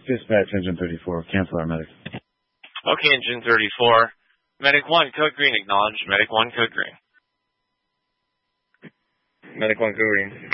Dispatch Engine 34. Cancel our medic. Okay, Engine 34. Medic 1, code green, acknowledge. Medic 1, code green. Medic 1, code green.